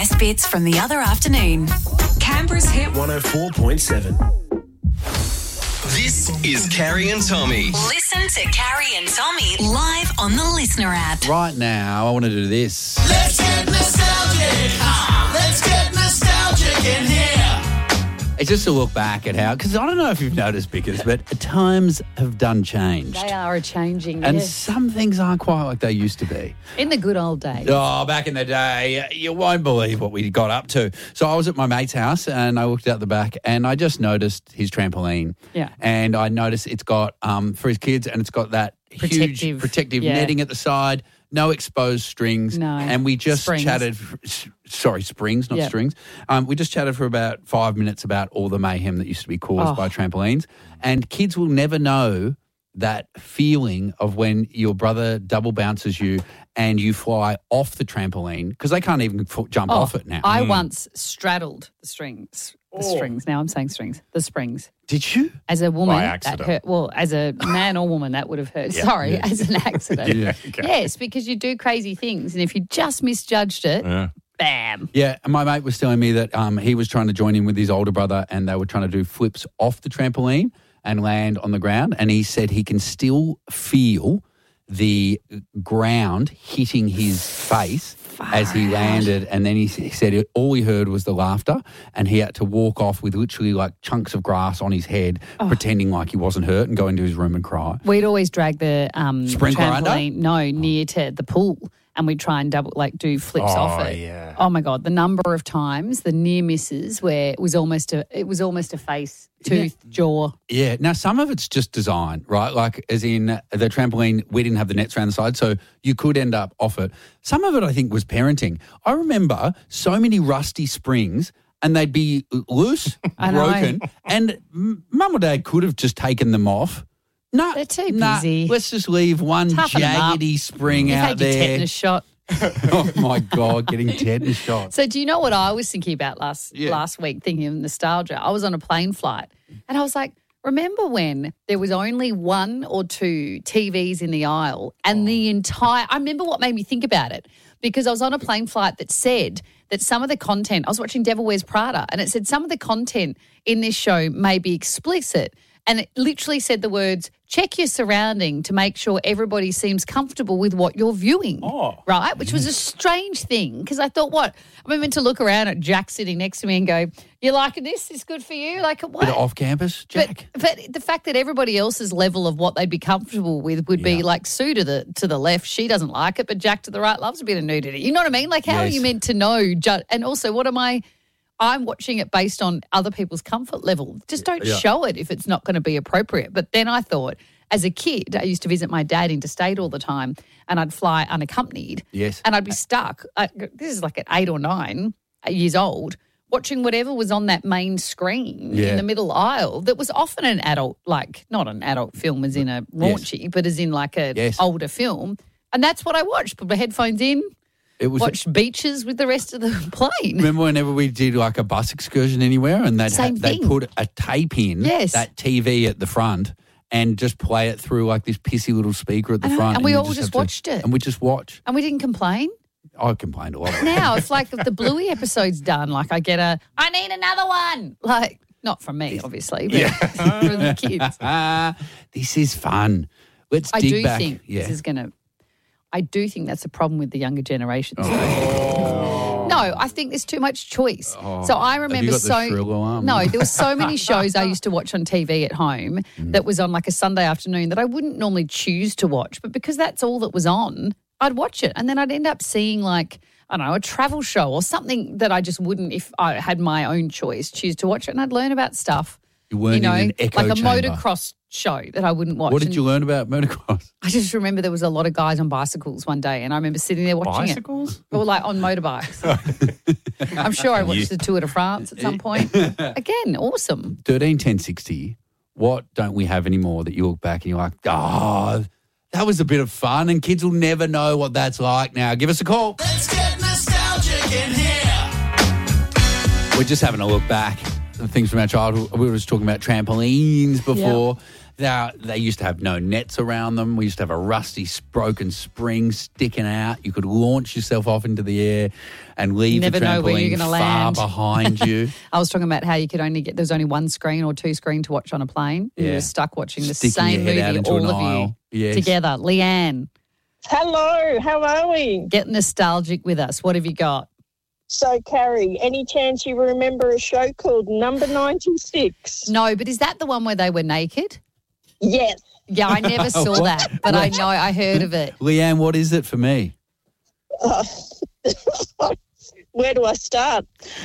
best bits from the other afternoon. Canberra's Hit 104.7. This is Carrie and Tommy. Listen to Carrie and Tommy live on the Listener app. Right now, I want to do this. Let's get nostalgic. Let's get nostalgic in here. It's just to look back at how, because I don't know if you've noticed, Bickers, but times have done changed. They are changing, And yes. some things aren't quite like they used to be. In the good old days. Oh, back in the day, you won't believe what we got up to. So I was at my mate's house and I looked out the back and I just noticed his trampoline. Yeah. And I noticed it's got, for his kids, and it's got that huge protective yeah. netting at the side, no exposed strings. No. And we just Springs. chatted, springs, not Yeah. strings. We just chatted for about 5 minutes about all the mayhem that used to be caused by trampolines. And kids will never know that feeling of when your brother double bounces you and you fly off the trampoline, because they can't even jump off it now. I once straddled the strings. Now I'm saying strings. The springs. Did you? As a woman, By that accident. hurt. Well, as a man or woman, that would have hurt. Sorry, as an accident. Yeah. Yes, because you do crazy things, and if you just misjudged it, bam. Yeah, and my mate was telling me that he was trying to join in with his older brother and they were trying to do flips off the trampoline and land on the ground. And he said he can still feel the ground hitting his face as he landed. And then he said all he heard was the laughter and he had to walk off with literally like chunks of grass on his head, pretending like he wasn't hurt and go into his room and cry. We'd always drag the Sprinkler trampoline, near to the pool, and we'd try and do flips off it. Yeah. Oh my God, the number of times, the near misses where it was almost a face, tooth, jaw. Yeah. Now, some of it's just design, right? Like, as in the trampoline, we didn't have the nets around the side, so you could end up off it. Some of it, I think, was parenting. I remember so many rusty springs, and they'd be loose, I know. broken, and mum or dad could have just taken them off. No, They're too busy. Let's just leave one Toughen 'em up. jaggedy spring You out had your there. tetanus shot. Oh my God, getting tetanus shots. So do you know what I was thinking about last week, thinking of nostalgia? I was on a plane flight and I was like, remember when there was only one or two TVs in the aisle and I remember what made me think about it, because I was on a plane flight that said that some of the content, I was watching Devil Wears Prada, and it said some of the content in this show may be explicit. And it literally said the words, check your surrounding to make sure everybody seems comfortable with what you're viewing, right? Which was a strange thing, because I thought, I'm meant to look around at Jack sitting next to me and go, you liking this? It's good for you? Like, what? Bit of off campus, Jack. But the fact that everybody else's level of what they'd be comfortable with would be like Sue to the left, she doesn't like it, but Jack to the right loves a bit of nudity. You know what I mean? Like, how are you meant to know? And also, I'm watching it based on other people's comfort level. Just don't show it if it's not going to be appropriate. But then I thought, as a kid, I used to visit my dad interstate all the time, and I'd fly unaccompanied. Yes. And I'd be stuck. This is like at 8 or 9 years old, watching whatever was on that main screen in the middle aisle that was often an adult, like not an adult film as in a raunchy, but as in like a older film. And that's what I watched. Put my headphones in. Watched beaches with the rest of the plane. Remember whenever we did like a bus excursion anywhere and they'd put a tape in that TV at the front and just play it through like this pissy little speaker at the front. And we all just watched it. And we just watched. And we didn't complain. I complained a lot. Now, if the Bluey episode's done, like I get I need another one. Like, not from me, obviously, but from the kids. This is fun. Let's dig back. I do think that's a problem with the younger generations. No, I think there's too much choice. So I remember there were so many shows I used to watch on TV at home that was on like a Sunday afternoon that I wouldn't normally choose to watch, but because that's all that was on, I'd watch it. And then I'd end up seeing like, I don't know, a travel show or something that I just wouldn't, if I had my own choice, choose to watch it. And I'd learn about stuff. You weren't in an echo like a chamber. motocross show that I wouldn't watch. What did you learn about motocross? I just remember there was a lot of guys on bicycles one day, and I remember sitting there watching Bicycles? Or like on motorbikes. I'm sure I watched the Tour de France at some point. Again, awesome. 13, 10, 60. What don't we have anymore that you look back and you're like, that was a bit of fun, and kids will never know what that's like now. Give us a call. Let's get nostalgic in here. We're just having a look back at things from our childhood. We were just talking about trampolines before. Now, they used to have no nets around them. We used to have a rusty, broken spring sticking out. You could launch yourself off into the air and leave Never the know where you're trampoline gonna far land. behind you. I was talking about how you could only get, there's only one screen or two screen to watch on a plane. Yeah. You were stuck watching the Sticking same your head out movie, into all an of aisle. you Yes. together. Leanne, Hello, how are we? get nostalgic with us. What have you got? So, Carrie, any chance you remember a show called Number 96? No, but is that the one where they were naked? Yes. Yeah, I never saw What? that, but I know, I heard of it. Leanne, what is it for me? Where do I start?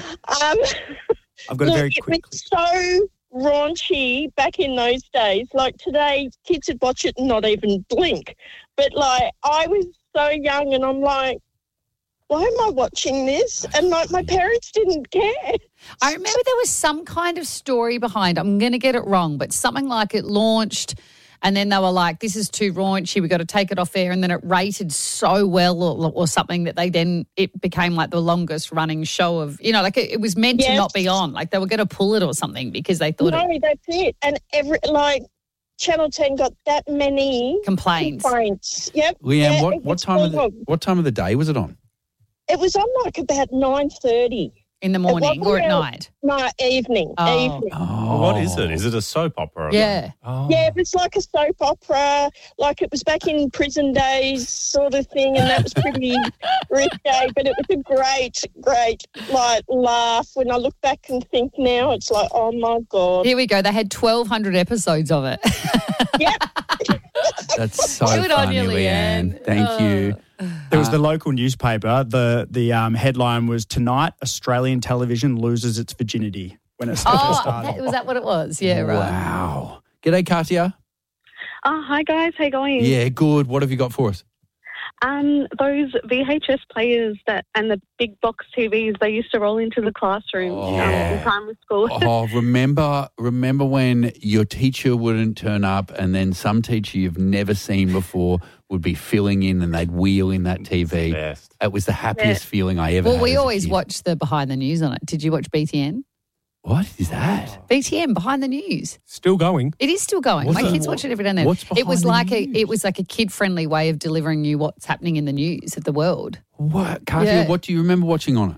I've got a very It quick. was so raunchy back in those days. Like today, kids would watch it and not even blink. But like, I was so young and I'm like, why am I watching this? And like, my parents didn't care. I remember there was some kind of story behind, I'm going to get it wrong, but something like it launched and then they were like, this is too raunchy, we got to take it off air. And then it rated so well or something that it became like the longest running show of, like it was meant to Yes. not be on. Like they were going to pull it or something because they thought No, that's it. And Channel 10 got that many complaints. Yep. Leanne, Yeah, what it was time of long. what time of the day was it on? It was on like about 9:30. In the morning It or at wasn't night? No, evening. Oh. Evening. Oh, What is it? Is it a soap opera? Yeah. Oh. Yeah, it was like a soap opera, like it was back in prison days sort of thing, and that was pretty risque, but it was a great, like, laugh. When I look back and think now, it's like, oh, my God. Here we go. They had 1,200 episodes of it. Yeah. That's so Good on funny, you, Leanne. Leanne. Thank you. There was the local newspaper. The headline was, "Tonight, Australian television loses its virginity." When it started. Was that what it was? Yeah, right. Wow. G'day, Katya. Oh, hi guys, how you going? Yeah, good. What have you got for us? Those VHS players and the big box TVs, they used to roll into the classroom in primary school. Oh, remember when your teacher wouldn't turn up and then some teacher you've never seen before would be filling in and they'd wheel in that TV. Best. It was the happiest feeling I ever Well, had. we as a always kid. watch the behind the news on it. Did you watch BTN? What is that? BTN, behind the news. Still going. It is still going. What's My the- kids watch it every now and then. what's It was behind the like news? it was like a kid-friendly way of delivering you what's happening in the news of the world. What, Katya, Yeah. what do you remember watching on it?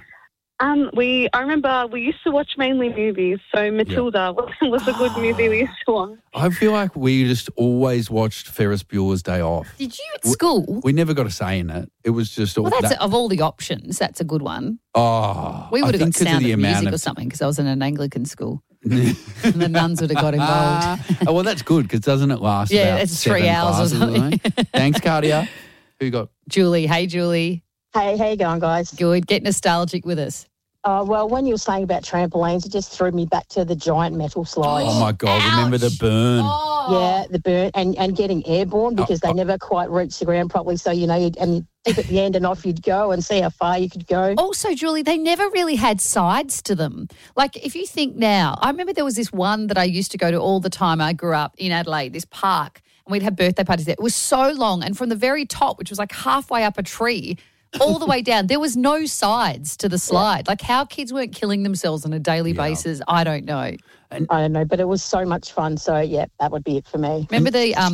I remember we used to watch mainly movies, so Matilda was a good movie we used to watch. I feel like we just always watched Ferris Bueller's Day Off. Did you at school? We never got a say in it. It was just all Well, that's that. of all the options, that's a good one. Oh, We would have I got think 'cause of Sound the of amount Music of or something because I was in an Anglican school. And the nuns would have got involved. Oh, well, that's good because doesn't it last Yeah, about it's 7 3 hours or classes something. Thanks, Cardia. Who you got? Julie, hey, Julie. Hey, how you going, guys? Good. Get nostalgic with us. Well, when you were saying about trampolines, it just threw me back to the giant metal slides. Oh, my God. Remember the burn? Oh. Yeah, the burn and getting airborne because they never quite reach the ground properly. So, you dip at the end and off you'd go and see how far you could go. Also, Julie, they never really had sides to them. Like, if you think now, I remember there was this one that I used to go to all the time. I grew up in Adelaide, this park, and we'd have birthday parties there. It was so long, and from the very top, which was like halfway up a tree, all the way down, there was no sides to the slide. Like, how kids weren't killing themselves on a daily basis, I don't know. I don't know, but it was so much fun. So, yeah, that would be it for me. Remember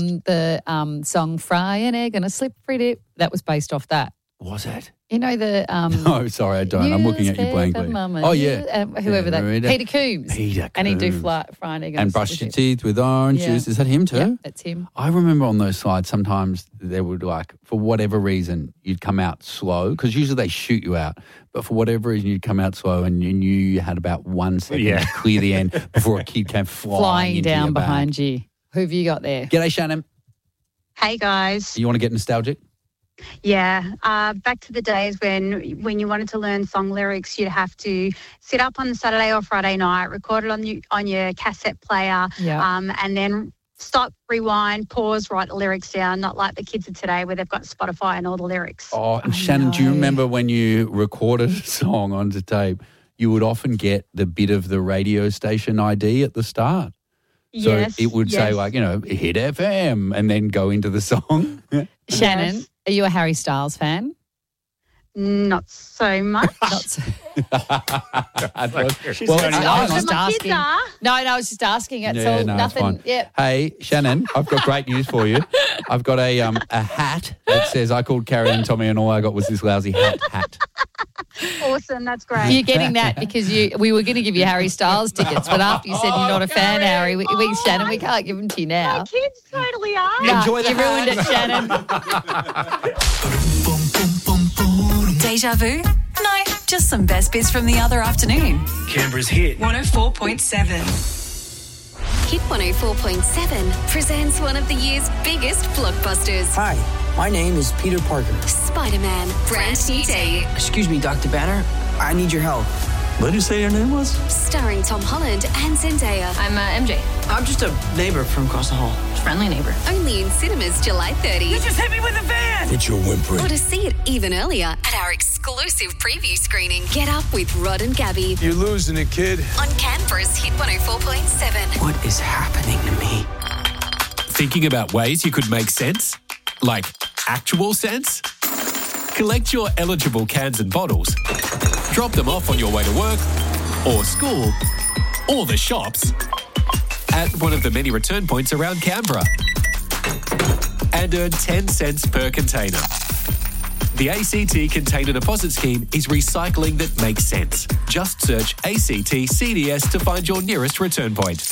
the song "Fry an Egg and a Slippery Dip"? That was based off that. Was it? You know the No, sorry, I don't. I'm looking at you blankly. Mama, Oh, yeah. whoever that. Peter- Peter Coombs. Peter And he'd do Coombs. fry an egg And a brush slippery your dip. teeth with orange Yeah. juice. Is that him too? Yeah, that's him. I remember on those slides sometimes they would for whatever reason, you'd come out slow because usually they shoot you out. But for whatever reason, you'd come out slow and you knew you had about 1 second to clear the end before a kid came flying into down your back. behind you. Who have you got there? G'day, Shannon. Hey guys. You want to get nostalgic? Yeah, back to the days when you wanted to learn song lyrics, you'd have to sit up on the Saturday or Friday night, record it on your cassette player, and then stop, rewind, pause, write the lyrics down. Not like the kids of today where they've got Spotify and all the lyrics. Oh, and Shannon, do you remember when you recorded a song onto tape, you would often get the bit of the radio station ID at the start? So Yes, it would say yes. hit FM and then go into the song. Shannon, are you a Harry Styles fan? Not so much. Not so. She's Well, turning I up. was just My kids asking. are. No, I was just asking it. Yeah, so no, it's nothing. fine. Yep. Hey, Shannon, I've got great news for you. I've got a hat that says I called Carrie and Tommy and all I got was this lousy hat. Awesome. That's great. You're getting that because we were going to give you Harry Styles tickets, but after you said you're not a fan, Harry, Shannon, we can't give them to you now. My kids totally are. No, Enjoy the you ruined it, Shannon. Deja vu? No, just some best bits from the other afternoon. Canberra's hit. 104.7. Hit 104.7 presents one of the year's biggest blockbusters. Hi, my name is Peter Parker. Spider-Man, brand new day. Excuse me, Dr. Banner. I need your help. What did you say your name was? Starring Tom Holland and Zendaya. I'm MJ. I'm just a neighbor from across the hall. Friendly neighbor. Only in cinemas July 30. You just hit me with a van! It's your whimpering. Or to see it even earlier at our exclusive preview screening. Get Up with Rod and Gabby. You're losing it, kid. On Canberra's Hit 104.7. What is happening to me? Thinking about ways you could make sense? Like actual sense? Collect your eligible cans and bottles. Drop them off on your way to work or school or the shops at one of the many return points around Canberra and earn 10 cents per container. The ACT Container Deposit Scheme is recycling that makes sense. Just search ACT CDS to find your nearest return point.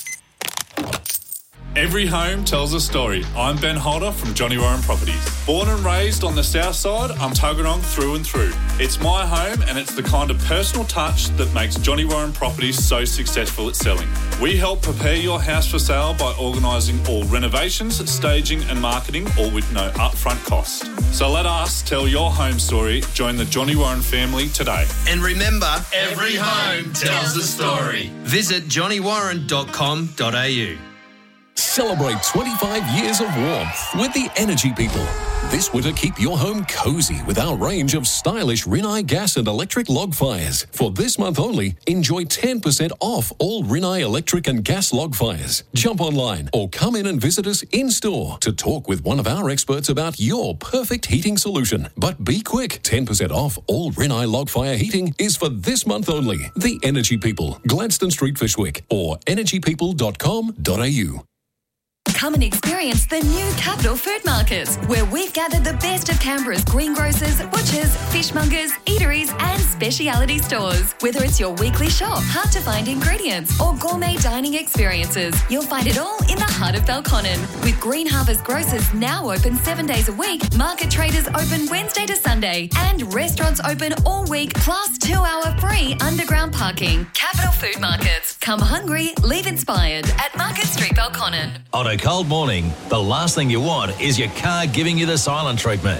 Every home tells a story. I'm Ben Holder from Johnny Warren Properties. Born and raised on the south side, I'm Tuggeranong through and through. It's my home and it's the kind of personal touch that makes Johnny Warren Properties so successful at selling. We help prepare your house for sale by organising all renovations, staging and marketing, all with no upfront cost. So let us tell your home story. Join the Johnny Warren family today. And remember, every home tells a story. Visit johnnywarren.com.au. Celebrate 25 years of warmth with the Energy People. This winter, keep your home cozy with our range of stylish Rinnai gas and electric log fires. For this month only, enjoy 10% off all Rinnai electric and gas log fires. Jump online or come in and visit us in-store to talk with one of our experts about your perfect heating solution. But be quick, 10% off all Rinnai log fire heating is for this month only. The Energy People, Gladstone Street, Fishwick, or energypeople.com.au. Come and experience the new Capital Food Market, where we've gathered the best of Canberra's greengrocers, butchers, fishmongers, eateries and speciality stores. Whether it's your weekly shop, hard-to-find ingredients or gourmet dining experiences, you'll find it all in the heart of Belconnen. With Green Harvest Grocers now open 7 days a week, market traders open Wednesday to Sunday and restaurants open all week plus 2-hour free underground parking. Capital Food Markets. Come hungry, leave inspired at Market Street, Belconnen. On a cold morning, the last thing you want is your car giving you the silent treatment.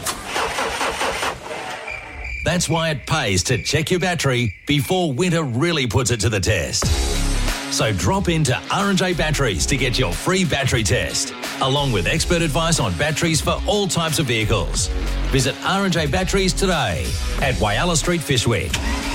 That's why it pays to check your battery before winter really puts it to the test. So drop into R&J Batteries to get your free battery test, along with expert advice on batteries for all types of vehicles. Visit R&J Batteries today at Whyalla Street, Fishwick.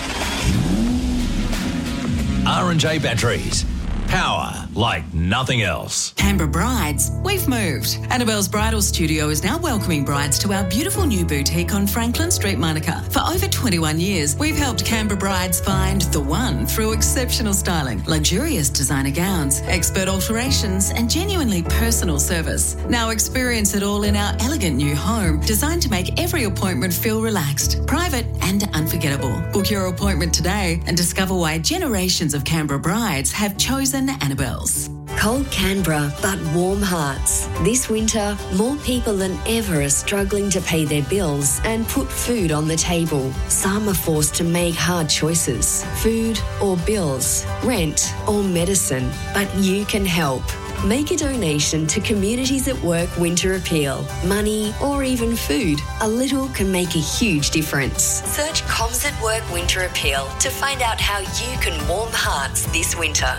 R&J Batteries. Power like nothing else. Canberra brides, we've moved. Annabelle's Bridal Studio is now welcoming brides to our beautiful new boutique on Franklin Street, Monica. For over 21 years, we've helped Canberra brides find the one through exceptional styling, luxurious designer gowns, expert alterations, and genuinely personal service. Now experience it all in our elegant new home, designed to make every appointment feel relaxed, private, and unforgettable. Book your appointment today and discover why generations of Canberra brides have chosen Annabelle's. Cold Canberra, but warm hearts. This winter, more people than ever are struggling to pay their bills and put food on the table. Some are forced to make hard choices. Food or bills, rent or medicine. But you can help. Make a donation to Communities at Work Winter Appeal. Money or even food. A little can make a huge difference. Search Comms at Work Winter Appeal to find out how you can warm hearts this winter.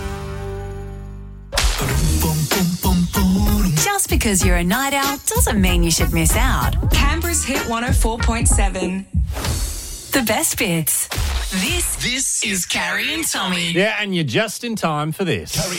Just because you're a night owl doesn't mean you should miss out. Canberra's Hit 104.7. The best bits. This is Carrie and Tommy. Yeah, and you're just in time for this.